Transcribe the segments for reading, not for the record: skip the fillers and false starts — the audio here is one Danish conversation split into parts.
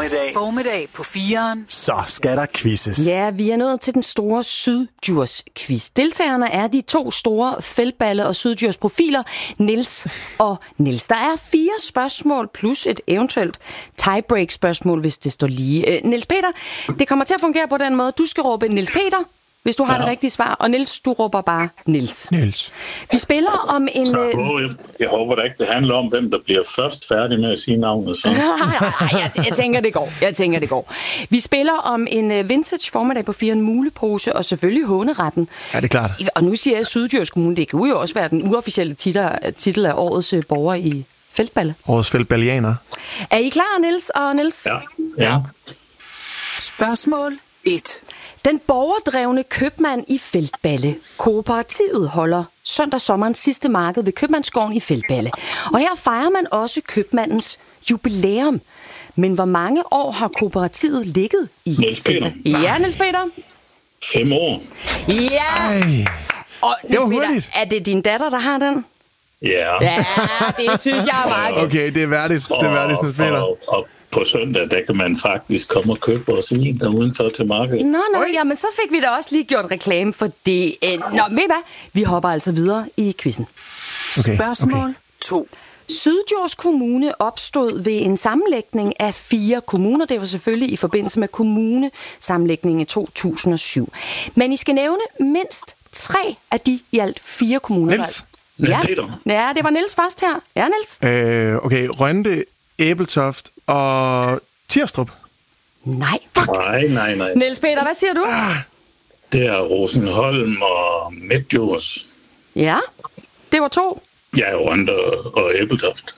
Formiddag på 4'eren. Så skal der quizzes. Ja, vi er nået til den store Syddjurs-quiz. Deltagerne er de to store Feldballe- og Syddjurs-profiler, Niels og Niels. Der er 4 spørgsmål plus et eventuelt tiebreak-spørgsmål, hvis det står lige. Niels Peter, det kommer til at fungere på den måde. Du skal råbe Niels Peter, hvis du har det rigtige svar, og Niels, du råber bare Niels. Vi spiller om en... Jeg håber da ikke, det handler om, hvem der bliver først færdig med at sige navnet. Så. Nej, jeg tænker, det går. Vi spiller om en vintage formiddag på 4, en mulepose, og selvfølgelig håneretten. Ja, det er klart. Og nu siger jeg Syddjurs Kommune, det kan jo også være den uofficielle titel af årets borger i Feldballe. Årets Feldballianer. Er I klar, Niels og Niels? Ja. Spørgsmål 1. Den borgerdrevne købmand i Feldballe. Kooperativet holder søndag sommerens sidste marked ved Købmandsgården i Feldballe. Og her fejrer man også købmandens jubilæum. Men hvor mange år har kooperativet ligget i Niels Peter. Ja, Niels Peter. 5 år. Ja. Ej, Og det var Niels Peter, hurtigt. er det din datter, der har den? Ja. Ja, det synes jeg er meget godt. Okay, det er værdigt. Det er værdigt, Niels Peter. Og på søndag, der kan man faktisk komme og købe vores vin der udenfor til markedet. Nå, jamen så fik vi da også lige gjort reklame for det. Nå, ved I hvad? Vi hopper altså videre i quizzen. Okay. Spørgsmål 2. Syddjurs Kommune opstod ved en sammenlægning af 4 kommuner. Det var selvfølgelig i forbindelse med kommunesammenlægningen i 2007. Men I skal nævne mindst 3 af de i alt 4 kommuner. Niels. Ja. Peter. Ja, det var Niels først her. Ja, Niels? Okay, Rønde, Æbeltoft og Tirstrup. Nej. Nej. Niels Peter, hvad siger du? Det er Rosenholm og Midtjurs. Ja, det var 2. Ja, Rønde og Æbeltoft.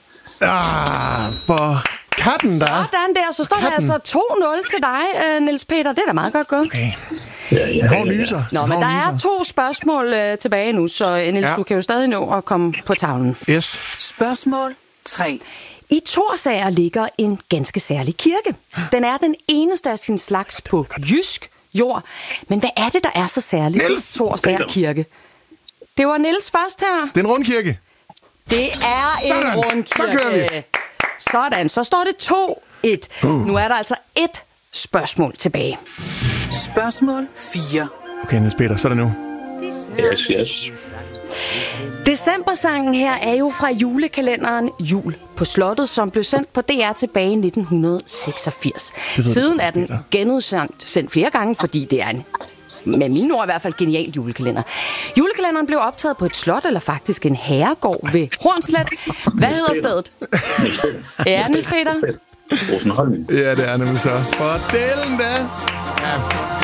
For katten der. Sådan der, så står der altså 2-0 til dig, Niels Peter. Det er da meget godt gået. Okay. Ja. Hård nyser. Nå, men der er 2 spørgsmål tilbage nu, så Niels, du kan jo stadig nå at komme på tavlen. Yes. Spørgsmål 3. I Thorsager ligger en ganske særlig kirke. Den er den eneste af sin slags på jysk jord. Men hvad er det, der er så særligt i Thorsager kirke? Det var Niels først her. Det er en rundkirke. Det er en Sådan. rundkirke. Så kører vi. Sådan, så står det 2-1. Nu er der altså 1 spørgsmål tilbage. Spørgsmål 4. Okay, Niels Peter, så er det nu. Yes. Decembersangen her er jo fra julekalenderen Jul på Slottet, som blev sendt på DR tilbage i 1986. Siden er den genudsendt flere gange, fordi det er en, med mine ord i hvert fald, genial julekalender. Julekalenderen blev optaget på et slot, eller faktisk en herregård ved Hornslet. Hvad hedder stedet? Ja, Niels Peter? Rosenholm. Ja, det er nemlig så. For delen da. Ja.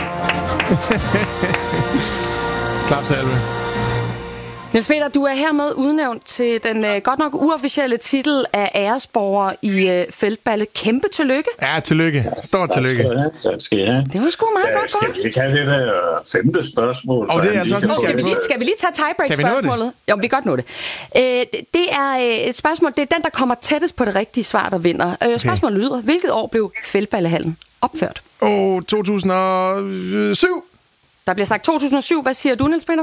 Klapsalve. Niels Peter, du er hermed udnævnt til den godt nok uofficielle titel af æresborger i Feldballe. Kæmpe tillykke. Ja, tillykke. Stort tillykke. Tak skal I have. Det var sgu meget godt Skal vi ikke have det der 5. spørgsmål? Og det er altså også Skal vi lige tage tiebreak-spørgsmålet? Jo, vi kan godt nå det. Det er et spørgsmål, det er den, der kommer tættest på det rigtige svar, der vinder. Spørgsmålet lyder, hvilket år blev Feldballehallen opført? 2007. Der bliver sagt 2007. Hvad siger du, Niels Peter?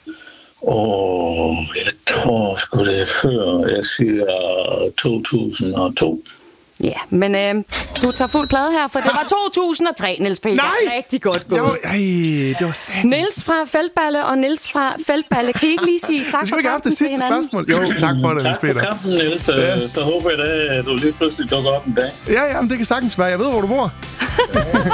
Jeg tror sgu det er før. Jeg siger 2002. Ja, men du tager fuld plade her, for det var 2003, Niels Peter. Nej! Rigtig godt gået. Det var sandt. Niels fra Feldballe og Niels fra Feldballe. Kan I ikke lige sige tak Vi for skulle ikke have haft kampen det til sidste hinanden? spørgsmål. Jo, tak for det, Niels Tak for Peter. kampen, Niels. Så håber jeg da, at du lige pludselig dukker op en dag. Ja, men det kan sagtens være. Jeg ved, hvor du bor.